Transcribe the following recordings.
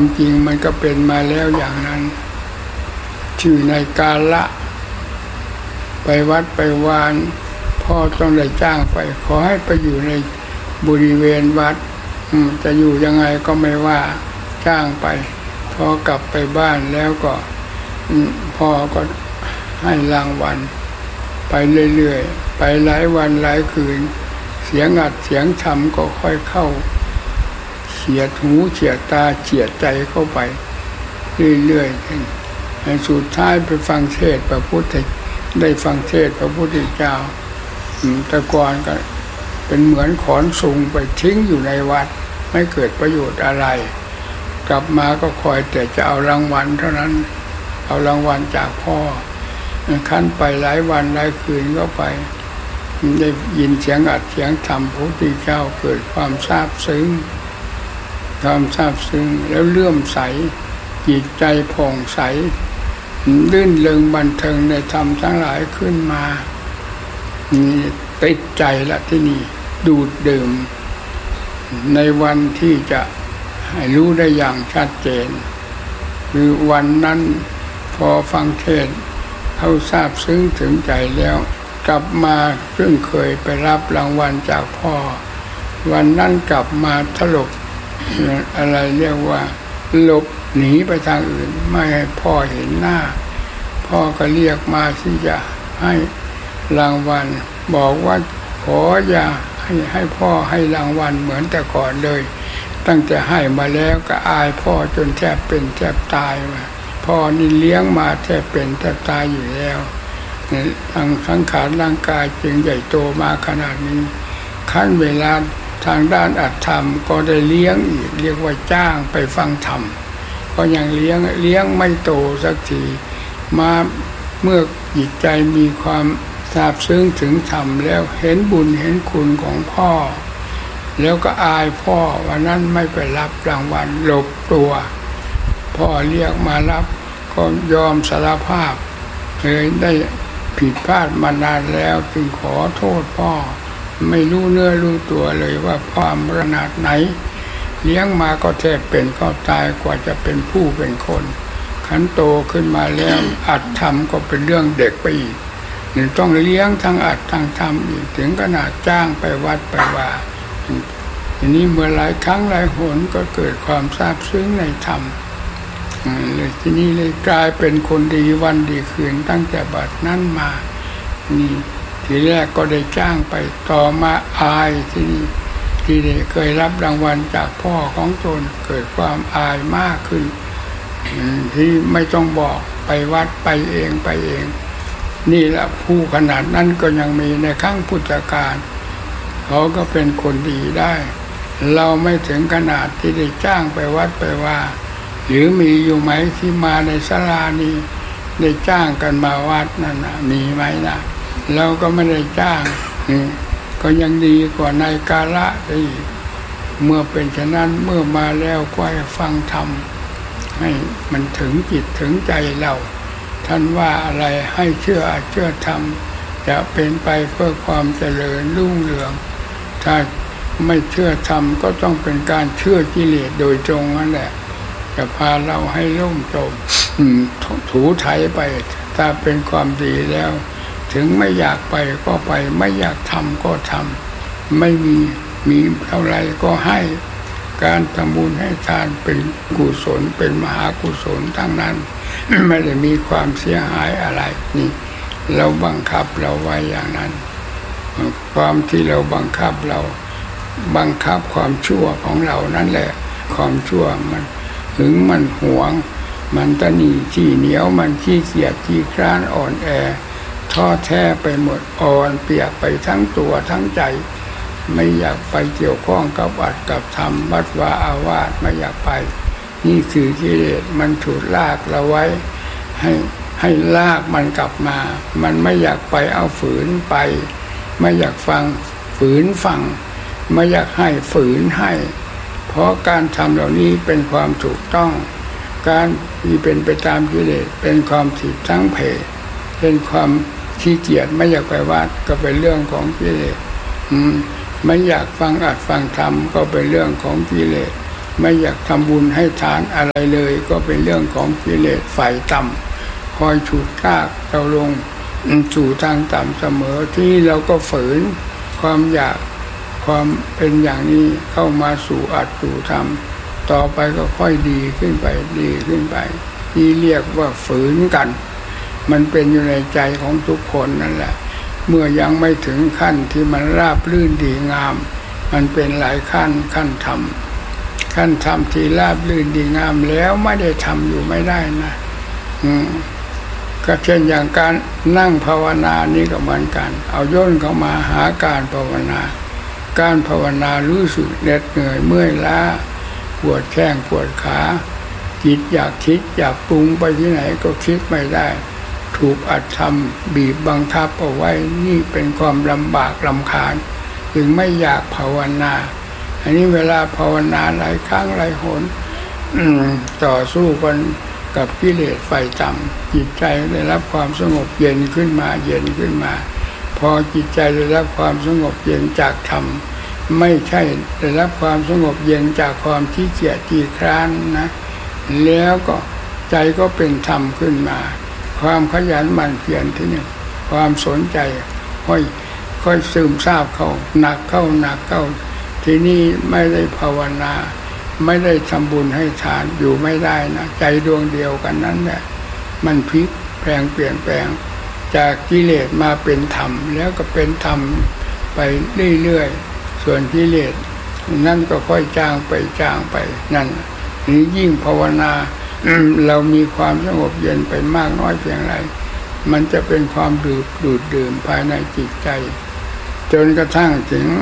จริงมันก็เป็นมาแล้วอย่างนั้นชื่อในกาละไปวัดไปวานพ่อต้องได้จ้างไปขอให้ไปอยู่ในบริเวณวัดจะอยู่ยังไงก็ไม่ว่าจ้างไปพอกลับไปบ้านแล้วก็พ่อก็ให้รางวัลไปเรื่อยๆไปหลายวันหลายคืนเสียงอัดเสียงทำก็ค่อยเข้าเฉียดหูเฉียดตาเฉียดใจเข้าไปเรื่อยๆสุดท้ายไปฟังเทศน์พระพุทธได้ฟังเทศน์พระพุทธเจ้าแต่ก่อนก็เป็นเหมือนขอนสูงไปทิ้งอยู่ในวัดไม่เกิดประโยชน์อะไรกลับมาก็คอยแต่จะเอารางวัลเท่านั้นเอารางวัลจากพ่อขั้นไปหลายวันหลายคืนก็ไปได้ยินเสียงอัดเสียงธรรมพระพุทธเจ้าเกิดความซาบซึ้งแล้วเลื่อมใสจิตใจผ่องใสลื่นเริงบันเทิงในธรรมทั้งหลายขึ้นมานี่ติดใจละที่นี่ดูดดื่มในวันที่จะให้รู้ได้อย่างชัดเจนคือวันนั้นพอฟังเทศน์เขาทราบซึ้งถึงใจแล้วกลับมาซึ่งเคยไปรับรางวัลจากพ่อวันนั้นกลับมาถลกอะไรเรียกว่าหลบหนีไปทางอื่นไม่ให้พ่อเห็นหน้าพ่อก็เรียกมาที่จะให้รางวัลบอกว่าขออย่าให้พ่อให้รางวัลเหมือนแต่ก่อนเลยตั้งแต่ให้มาแล้วก็อายพ่อจนแทบเป็นแทบตายว่าพ่อนี่เลี้ยงมาแทบเป็นแทบตายอยู่แล้วทางสังขารร่างกายจึงใหญ่โตมาขนาดนี้ขั้นเวลาทางด้านอัตธรรมก็ได้เลี้ยงอีกเรียกว่าจ้างไปฟังธรรมก็ยังเลี้ยงไม่โตสักทีมาเมื่อจิตใจมีความซาบซึ้งถึงธรรมแล้วเห็นบุญเห็นคุณของพ่อแล้วก็อายพ่อวันนั้นไม่ไปรับรางวัลหลบตัวพ่อเรียกมารับก็ยอมสารภาพเคยได้ผิดพลาดมานานแล้วจึงขอโทษพ่อไม่รู้เนื้อรู้ตัวเลยว่าความขนาดไหนเลี้ยงมาก็แทบเป็นก็ตายกว่าจะเป็นผู้เป็นคนขันโตขึ้นมาแล้วอัดทำก็เป็นเรื่องเด็กไปอีกนี่ต้องเลี้ยงทั้งอัดทั้งทำอีกถึงขนาดจ้างไปวัดไปว่าทีนี้เมื่อหลายครั้งหลายหนก็เกิดความซาบซึ้งในธรรมเลยทีนี้เลยกลายเป็นคนดีวันดีคืนตั้งแต่บัดนั้นมานี่ทีแรกก็ได้จ้างไปต่อมาอายที่นี่ที่ได้เคยรับรางวัลจากพ่อของตนเกิดความอายมากขึ้นที่ไม่ต้องบอกไปวัดไปเองนี่แหละผู้ขนาดนั้นก็ยังมีในครั้งพุทธกาลเขาก็เป็นคนดีได้เราไม่ถึงขนาดที่ได้จ้างไปวัดไปว่าหรือมีอยู่ไหมที่มาในศาลานี้ได้จ้างกันมาวัดนั่นนะมีไหมนะเราก็ไม่ได้จ้างก็ยังดีกว่าในกาละอีกเมื่อเป็นฉะนั้นเมื่อมาแล้วก็ให้ฟังธรรมให้มันถึงจิตถึงใจเราท่านว่าอะไรให้เชื่อธรรมจะเป็นไปเพื่อความเจริญรุ่งเรืองถ้าไม่เชื่อธรรมก็ต้องเป็นการเชื่อกิเลสโดยตรงนั่นแหละจะพาเราให้ล่มจมถูไถไปถ้าเป็นความดีแล้วถึงไม่อยากไปก็ไปไม่อยากทำก็ทำไม่มีเท่าไรก็ให้การทำบุญให้ทานเป็นกุศลเป็นมหากุศลทั้งนั้น ไม่ได้มีความเสียหายอะไรนี่เราบังคับเราไว้อย่างนั้นความที่เราบังคับความชั่วของเรานั่นแหละความชั่วมันหึงมันหวงมันตนีที่เหนียวมันขี้เกียจขี้คร้านอ่อนแอท้อแท้ไปหมดอ่อนเปียกไปทั้งตัวทั้งใจไม่อยากไปเกี่ยวข้องกับอัตกับธรรมวัดวาอาวาสไม่อยากไปนี่คือกิเลสมันถูกลากเราไว้ให้ลากมันกลับมามันไม่อยากไปเอาฝืนไปไม่อยากฟังฝืนฟังไม่อยากให้ฝืนให้เพราะการทำเหล่านี้เป็นความถูกต้องการที่เป็นไปตามกิเลสเป็นความผิดทั้งเพศเป็นความขี้เกียจไม่อยากไปวัดก็เป็นเรื่องของกิเลสไม่อยากฟังอัดฟังธรรมก็เป็นเรื่องของกิเลสไม่อยากทำบุญให้ทานอะไรเลยก็เป็นเรื่องของกิเลสฝ่ายต่ำคอยฉุดลากเราลงสู่ทางต่ำเสมอที่เราก็ฝืนความอยากความเป็นอย่างนี้เข้ามาสู่อัตสู่ธรรมต่อไปก็ค่อยดีขึ้นไปดีขึ้นไปนี่เรียกว่าฝืนกันมันเป็นอยู่ในใจของทุกคนนั่นแหละเมื่อยังไม่ถึงขั้นที่มันราบรื่นดีงามมันเป็นหลายขั้นธรรมที่ราบรื่นดีงามแล้วไม่ได้ทำอยู่ไม่ได้นะก็เช่นอย่างการนั่งภาวนานี่ก็เหมือนกันเอาย่นเข้ามาหาการภาวนารู้สึกเหน็ดเหนื่อยเมื่อยล้าปวดแข้งปวดขาจิตอยากคิดอยากปรุงไปที่ไหนก็คิดไม่ได้ถูกอัตธรรมบีบบังคับเอาไว้นี่เป็นความลำบากรำคาญจึงไม่อยากภาวนาอันนี้เวลาภาวนาหลายครั้งหลายหนต่อสู้กันกับกิเลสไฟต่ำจิตใจได้รับความสงบเย็นขึ้นมาพอจิตใจได้รับความสงบเย็นจากธรรมไม่ใช่ได้รับความสงบเย็นจากความขี้เกียจขี้คร้านนะแล้วก็ใจก็เป็นธรรมขึ้นมาความขยันหมั่นเพียรที่นี่ความสนใจค่อยซึมซาบเข้าหนักเข้าทีนี้ไม่ได้ภาวนาไม่ได้ทำบุญให้ทานอยู่ไม่ได้นะใจดวงเดียวกันนั้นแหละมันพลิกแปลงเปลี่ยนแปลงจากกิเลสมาเป็นธรรมแล้วก็เป็นธรรมไปเรื่อยๆส่วนกิเลสนั่นก็ค่อยจางไปนั่นนี้ยิ่งภาวนาเรามีความสงบเย็นไปมากน้อยเพียงไรมันจะเป็นความดูดดื่มภายในจิตใจจนกระทั่ง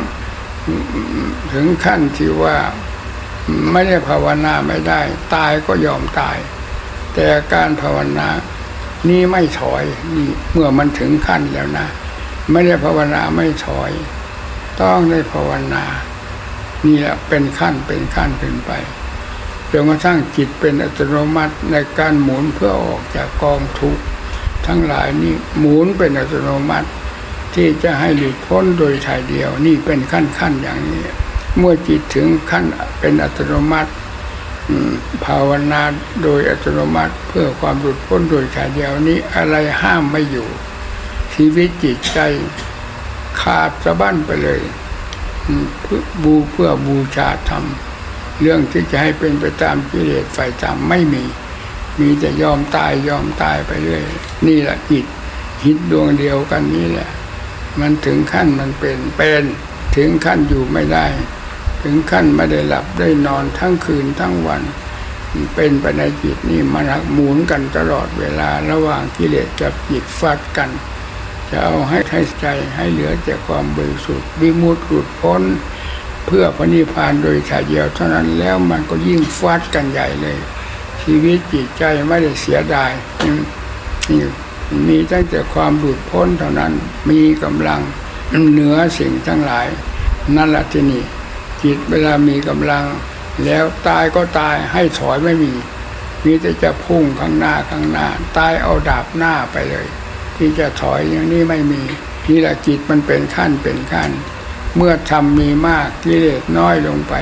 ถึงขั้นที่ว่าไม่ได้ภาวนาไม่ได้ตายก็ยอมตายแต่การภาวนานี่ไม่ถอยนี่เมื่อมันถึงขั้นแล้วนะไม่ได้ภาวนาไม่ถอยต้องได้ภาวนานี่แหละเป็นขั้นขึ้นไปจนกระทั่งจิตเป็นอัตโนมัติในการหมุนเพื่อออกจากกองทุกข์ทั้งหลายนี่หมุนเป็นอัตโนมัติที่จะให้หลุดพ้นโดยถ่ายเดียวนี่เป็นขั้นอย่างนี้เมื่อจิตถึงขั้นเป็นอัตโนมัติภาวนาโดยอัตโนมัติเพื่อความหลุดพ้นโดยถ่ายเดียวนี้อะไรห้ามไม่อยู่ชีวิตจิตใจขาดสะบั้นไปเลยเพื่อบูชาธรรมเรื่องที่จะให้เป็นไปตามกิเลสไฟต่ำไม่มีแต่ยอมตายไปเรื่อยนี่แหละจิตคิดดวงเดียวกันนี่แหละมันถึงขั้นมันเป็นถึงขั้นอยู่ไม่ได้ถึงขั้นไม่ได้หลับได้นอนทั้งคืนทั้งวันเป็นไปในจิตนี่มันหมุนกันตลอดเวลาระหว่างกิเลสกับจิตฟัดกันจะเอาให้ใจให้เหลือแต่ความบริสุทธิ์วิมุตติหลุดพ้นเพื่อพระนิพพานโดยถ่ายเดียวเท่านั้นแล้วมันก็ยิ่งฟัดกันใหญ่เลยชีวิตจิตใจไม่ได้เสียดายนี่มีตั้งแต่ความหลุดพ้นเท่านั้นมีกำลังเหนือสิ่งทั้งหลายนั่นแหละที่นี่จิตเวลามีกำลังแล้วตายก็ตายให้ถอยไม่มีแต่จะพุ่งข้างหน้าตายเอาดาบหน้าไปเลยที่จะถอยอย่างนี้ไม่มีนี่แหละจิตมันเป็นขั้นเมื่อทำมีมากกิเลสน้อยลงไป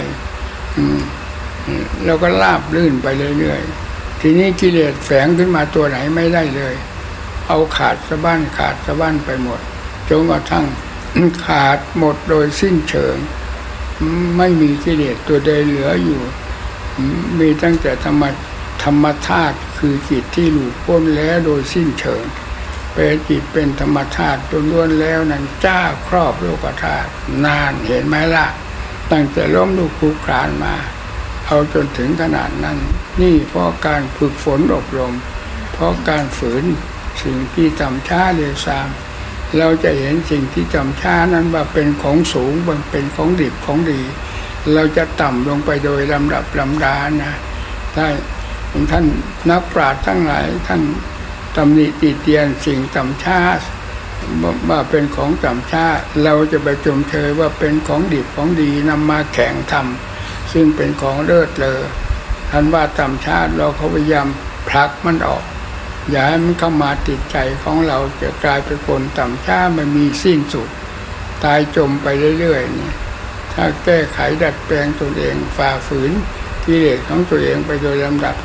แล้วก็ราบลื่นไปเรื่อยๆทีนี้กิเลสแฝงขึ้นมาตัวไหนไม่ได้เลยเอาขาดสะบั้นไปหมดจนกระทั่งขาดหมดโดยสิ้นเชิงไม่มีกิเลสตัวใดเหลืออยู่มีตั้งแต่ธรรมธาตุคือจิตที่หลุดพ้นแล้วโดยสิ้นเชิงเป็นจิตเป็นธรรมธาตุล้วนแล้วนั้นจ้าครอบโลกธาตุนานเห็นไหมล่ะตั้งแต่ล้มลุกคลุกคลานมาเอาจนถึงขนาดนั้นนี่เพราะการฝึกฝนอบรมเพราะการฝืนสิ่งที่ต่ำช้าเร็วซามเราจะเห็นสิ่งที่ต่ำช้านั้นว่าเป็นของสูงมันเป็นของดิบของดีเราจะต่ำลงไปโดยลำดับลำดานะท่านนักปราชญ์ทั้งหลายท่านตำหนิติเตียนสิ่งต่ำช้าว่าเป็นของต่ำช้าเราจะไปชมเชยว่าเป็นของดิบของดีนำมาแข่งทำซึ่งเป็นของเลิศเลอท่านว่าต่ำช้าเราพยายามผลักมันออกอย่าให้มันเข้ามาติดใจของเราจะกลายเป็นคนต่ำช้าไม่มีสิ้นสุดตายจมไปเรื่อยๆนี่ถ้าแก้ไขดัดแปลงตนเองฝ่าฝืนกิเลสของตัวเองไปโดยลำดับ